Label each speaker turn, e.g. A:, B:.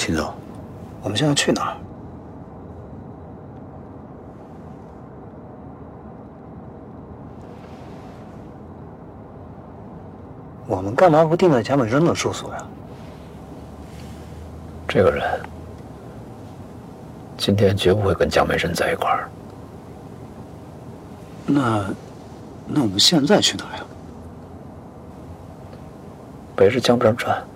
A: 秦总，我们现在去哪儿？我们干嘛不定在贾美珍的住所呀？
B: 这个人今天绝不会跟蒋美珍在一块儿。
A: 那我们现在去哪儿呀？
B: 北至江边站。